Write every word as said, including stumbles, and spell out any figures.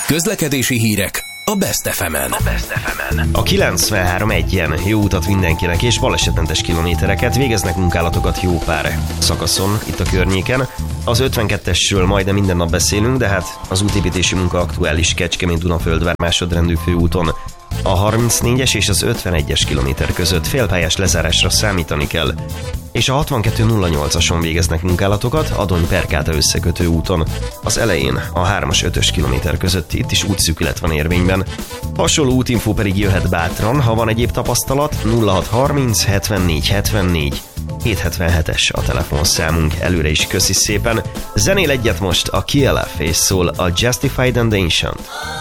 Közlekedési hírek a Best ef emen. A Best ef emen. A kilencvenhárom egyen jó utat mindenkinek, és balesetmentes kilométereket végeznek munkálatokat jó pár szakaszon itt a környéken. Az ötvenkettesről majdnem minden nap beszélünk, de hát az útépítési munka aktuális Kecskemét-Dunaföldvár másodrendű főúton. A harmincnégyes és az ötvenegyes kilométer között félpályás lezárásra számítani kell, és a hatvankettő nulla nyolcason végeznek munkálatokat Adony-Perkáta összekötő úton. Az elején a hármas ötös kilométer között itt is útszűkület van érvényben. Hasonló útinfó pedig jöhet bátran, ha van egyéb tapasztalat. Nulla hat harminc hetvennégy hetvennégy hétszázhetvenhetes a telefonszámunk. Előre is köszi szépen. Zenél egyet most a K L F, és szól a Justified and Ancient.